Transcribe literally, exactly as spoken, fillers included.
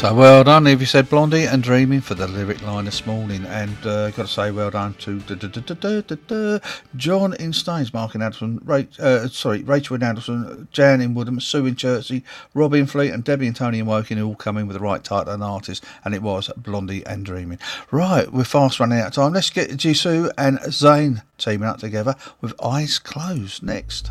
So well done, if you said Blondie and Dreaming for the lyric line this morning, and uh, got to say well done to da, da, da, da, da, da, John in Staines, Mark in Anderson, Rach, uh, sorry, Rachel in Anderson, Jan in Woodham, Sue in Chertsey, Rob in Fleet, and Debbie and Tony in Woking, who all come in with the right title and artist, and it was Blondie and Dreaming. Right, we're fast running out of time. Let's get Jisoo and Zayn teaming up together with Eyes Closed next.